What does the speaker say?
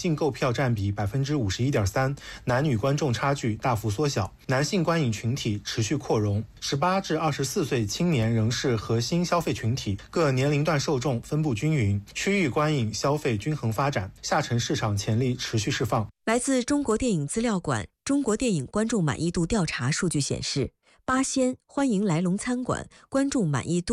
性购票占比51.3%，男女观众差距大幅缩小，男性观影群体持续扩容。18至24岁青年仍是核心消费群体，各年龄段受众分布均匀，区域观影消费均衡发展，下沉市场潜力持续释放。 来自中国电影资料馆中国电影观众满意度调查数据显示，八仙欢迎来龙餐馆观众满意度